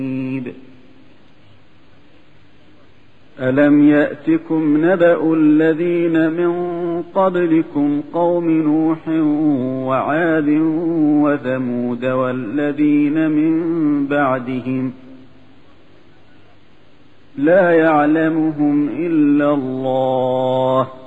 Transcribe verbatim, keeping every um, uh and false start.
ألم يأتكم نبأ الذين من قبلكم قوم نوح وعاد وثمود والذين من بعدهم لا يعلمهم إلا الله